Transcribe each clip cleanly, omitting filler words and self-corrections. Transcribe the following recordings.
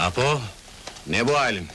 Apo, ne bu halin?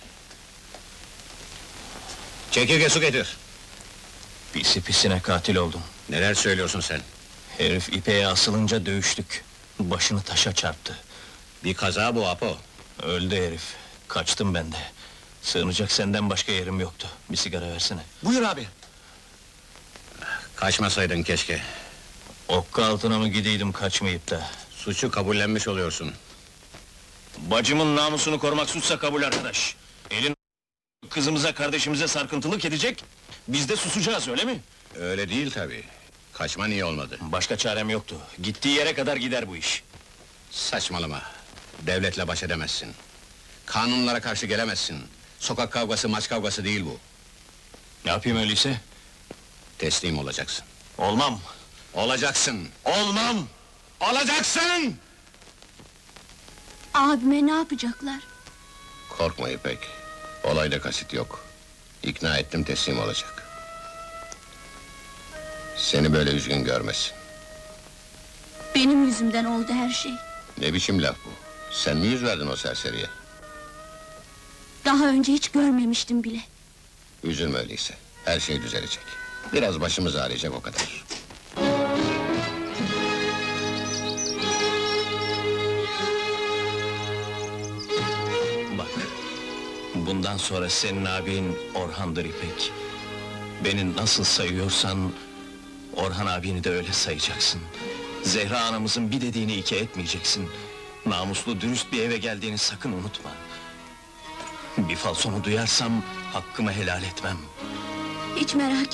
Çekirge su getir! Pisi pisine katil oldum. Neler söylüyorsun sen? Herif İpek'e asılınca dövüştük. Başını taşa çarptı. Bir kaza bu Apo! Öldü herif. Kaçtım ben de. Sığınacak senden başka yerim yoktu. Bir sigara versene. Buyur abi. Kaçmasaydın keşke! Okka altına mı gideydim kaçmayıp da? Suçu kabullenmiş oluyorsun. Bacımın namusunu korumak suçsa kabul arkadaş. Elin kızımıza, kardeşimize sarkıntılık edecek. Biz de susacağız, öyle mi? Öyle değil tabii. Kaçman iyi olmadı. Başka çarem yoktu. Gittiği yere kadar gider bu iş. Saçmalama! Devletle baş edemezsin. Kanunlara karşı gelemezsin. Sokak kavgası, maç kavgası değil bu. Ne yapayım öyleyse? Teslim olacaksın. Olmam! Olacaksın! Olmam! Olacaksın! Abime ne yapacaklar? Korkma İpek. Olayda kasıt yok. İkna ettim, teslim olacak. Seni böyle üzgün görmesin. Benim yüzümden oldu her şey. Ne biçim laf bu? Sen mi yüz verdin o serseriye? Daha önce hiç görmemiştim bile. Üzülme öyleyse. Her şey düzelecek. Biraz başımız ağrıyacak, o kadar. Bak, bundan sonra senin abin Orhan'dır İpek. Beni nasıl sayıyorsan, Orhan abini de öyle sayacaksın. Zehra anamızın bir dediğini iki etmeyeceksin. Namuslu, dürüst bir eve geldiğini sakın unutma. Bir falsonu duyarsam, hakkımı helal etmem. Hiç merak